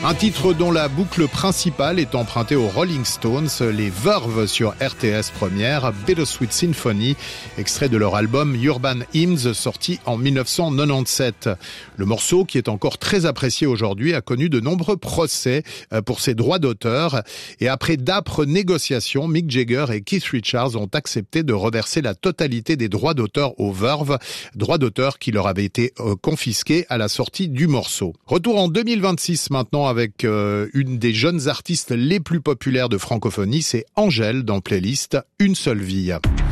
Un titre dont la boucle principale est empruntée aux Rolling Stones, les Verve sur RTS Première, Bittersweet Symphony, extrait de leur album Urban Hymns sorti en 1997. Le morceau, qui est encore très apprécié aujourd'hui, a connu de nombreux procès pour ses droits d'auteur. Et après d'âpres négociations, Mick Jagger et Keith Richards ont accepté de reverser la totalité des droits d'auteur aux Verve, droits d'auteur qui leur avaient été confisqués à la sortie du morceau. Retour en 2026 maintenant avec une des jeunes artistes les plus populaires de francophonie, c'est Angèle dans Playlist, Une seule vie.